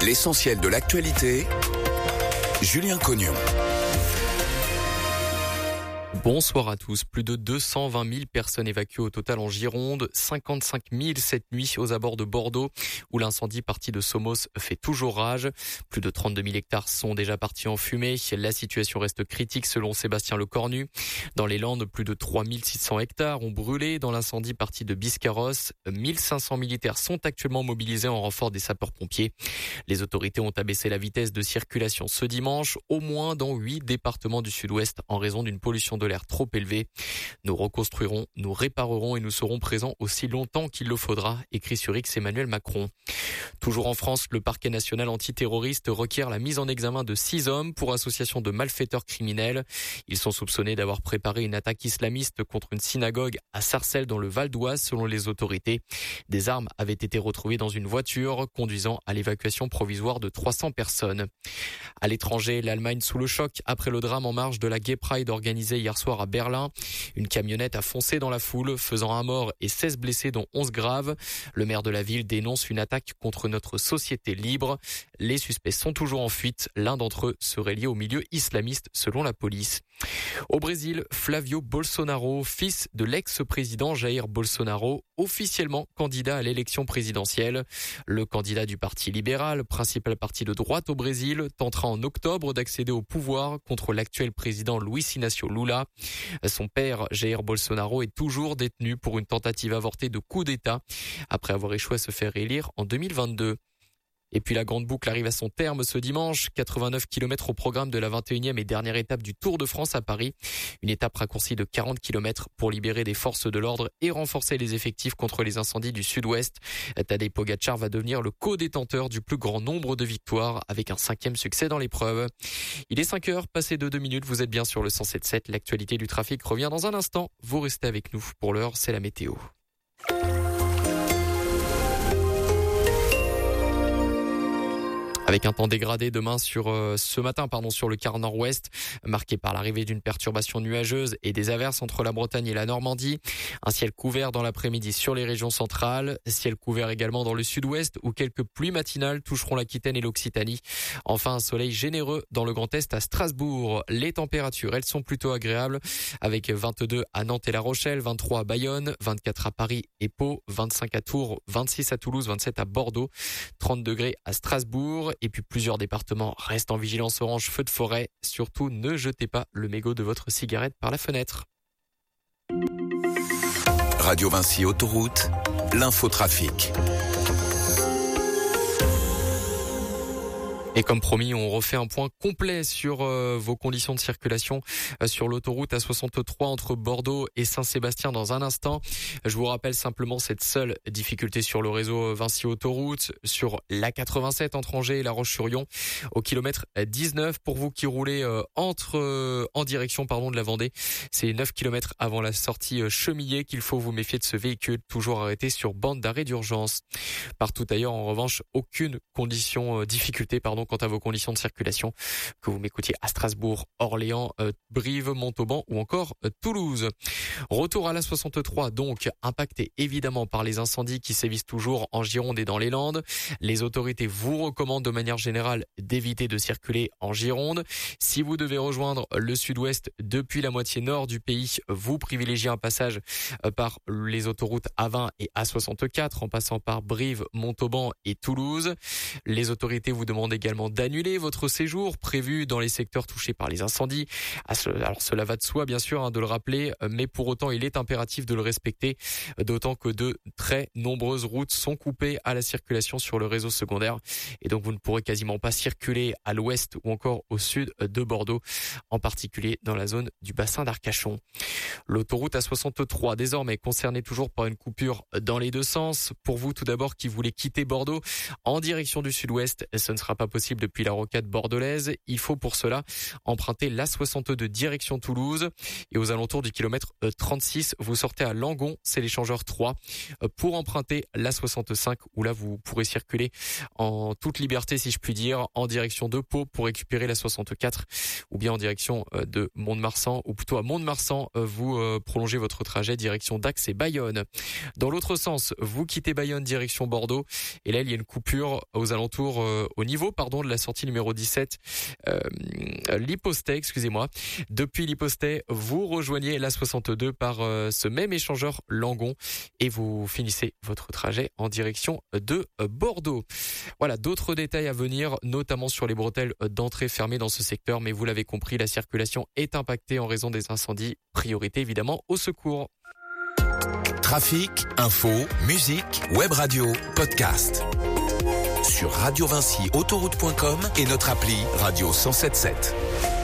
L'essentiel de l'actualité, Julien Cognon. Bonsoir à tous. Plus de 220 000 personnes évacuées au total en Gironde, 55 000 cette nuit aux abords de Bordeaux, où l'incendie parti de Somos fait toujours rage. Plus de 32 000 hectares sont déjà partis en fumée. La situation reste critique selon Sébastien Lecornu. Dans les Landes, plus de 3 600 hectares ont brûlé dans l'incendie parti de Biscarrosse. 1500 militaires sont actuellement mobilisés en renfort des sapeurs-pompiers. Les autorités ont abaissé la vitesse de circulation ce dimanche, au moins dans 8 départements du sud-ouest en raison d'une pollution de l'air trop élevé. Nous reconstruirons, nous réparerons et nous serons présents aussi longtemps qu'il le faudra, écrit sur X Emmanuel Macron. Toujours en France, le parquet national antiterroriste requiert la mise en examen de 6 hommes pour association de malfaiteurs criminels. Ils sont soupçonnés d'avoir préparé une attaque islamiste contre une synagogue à Sarcelles dans le Val d'Oise selon les autorités. Des armes avaient été retrouvées dans une voiture conduisant à l'évacuation provisoire de 300 personnes. À l'étranger, l'Allemagne sous le choc après le drame en marge de la Gay Pride organisée hier soir à Berlin. Une camionnette a foncé dans la foule, faisant un mort et 16 blessés dont 11 graves. Le maire de la ville dénonce une attaque contre notre société libre. Les suspects sont toujours en fuite. L'un d'entre eux serait lié au milieu islamiste selon la police. Au Brésil, Flavio Bolsonaro, fils de l'ex-président Jair Bolsonaro, officiellement candidat à l'élection présidentielle. Le candidat du Parti libéral, principal parti de droite au Brésil, tentera en octobre d'accéder au pouvoir contre l'actuel président Luiz Inácio Lula. Son père, Jair Bolsonaro, est toujours détenu pour une tentative avortée de coup d'État après avoir échoué à se faire élire en 2022. Et puis la grande boucle arrive à son terme ce dimanche. 89 km au programme de la 21e et dernière étape du Tour de France à Paris. Une étape raccourcie de 40 km pour libérer des forces de l'ordre et renforcer les effectifs contre les incendies du sud-ouest. Tadej Pogačar va devenir le co-détenteur du plus grand nombre de victoires avec un 5e succès dans l'épreuve. Il est 5 heures, passé de 2 minutes. Vous êtes bien sur le 107.7. L'actualité du trafic revient dans un instant. Vous restez avec nous. Pour l'heure, c'est la météo. Avec un temps dégradé demain ce matin sur le quart nord-ouest, marqué par l'arrivée d'une perturbation nuageuse et des averses entre la Bretagne et la Normandie. Un ciel couvert dans l'après-midi sur les régions centrales, ciel couvert également dans le sud-ouest où quelques pluies matinales toucheront l'Aquitaine et l'Occitanie. Enfin, un soleil généreux dans le Grand Est à Strasbourg. Les températures, elles sont plutôt agréables avec 22 à Nantes et La Rochelle, 23 à Bayonne, 24 à Paris et Pau, 25 à Tours, 26 à Toulouse, 27 à Bordeaux, 30 degrés à Strasbourg. Et puis plusieurs départements restent en vigilance orange feu de forêt. Surtout, ne jetez pas le mégot de votre cigarette par la fenêtre. Radio Vinci Autoroute, l'infotrafic. Et comme promis, on refait un point complet sur vos conditions de circulation sur l'autoroute A63 entre Bordeaux et Saint-Sébastien dans un instant. Je vous rappelle simplement cette seule difficulté sur le réseau Vinci Autoroute, sur l'A87 entre Angers et La Roche-sur-Yon, au kilomètre 19 pour vous qui roulez en direction de la Vendée. C'est 9 km avant la sortie Chemillé qu'il faut vous méfier de ce véhicule, toujours arrêté sur bande d'arrêt d'urgence. Partout ailleurs, en revanche, aucune difficulté quant à vos conditions de circulation, que vous m'écoutiez à Strasbourg, Orléans, Brive, Montauban ou encore Toulouse. Retour à la 63, donc impacté évidemment par les incendies qui sévissent toujours en Gironde et dans les Landes. Les autorités vous recommandent de manière générale d'éviter de circuler en Gironde. Si vous devez rejoindre le sud-ouest depuis la moitié nord du pays, vous privilégiez un passage par les autoroutes A20 et A64 en passant par Brive, Montauban et Toulouse. Les autorités vous demandent également d'annuler votre séjour prévu dans les secteurs touchés par les incendies. Alors cela va de soi bien sûr de le rappeler, mais pour autant il est impératif de le respecter, d'autant que de très nombreuses routes sont coupées à la circulation sur le réseau secondaire et donc vous ne pourrez quasiment pas circuler à l'ouest ou encore au sud de Bordeaux, en particulier dans la zone du bassin d'Arcachon. L'autoroute A63 désormais concernée toujours par une coupure dans les deux sens. Pour vous tout d'abord qui voulez quitter Bordeaux en direction du sud-ouest, ce ne sera pas possible possible depuis la rocade bordelaise. Il faut pour cela emprunter l'A62 direction Toulouse et aux alentours du kilomètre 36, vous sortez à Langon, c'est l'échangeur 3. Pour emprunter l'A65 où là vous pourrez circuler en toute liberté si je puis dire, en direction de Pau pour récupérer l'A64 ou bien en direction de Mont-de-Marsan ou plutôt à Mont-de-Marsan, vous prolongez votre trajet direction Dax et Bayonne. Dans l'autre sens, vous quittez Bayonne direction Bordeaux et là il y a une coupure aux alentours au niveau de la sortie numéro 17 l'Hypostais, excusez-moi. Depuis l'Hypostais, vous rejoignez l'A62 par ce même échangeur Langon et vous finissez votre trajet en direction de Bordeaux. Voilà, d'autres détails à venir, notamment sur les bretelles d'entrée fermées dans ce secteur, mais vous l'avez compris, la circulation est impactée en raison des incendies. Priorité évidemment au secours. Trafic, info, musique, web radio, podcast. Sur Radio Vinci Autoroute.com et notre appli Radio 107.7.